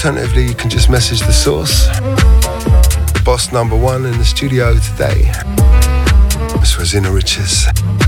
Alternatively, you can just message the source. The boss number one in the studio today. This was Inner Riches.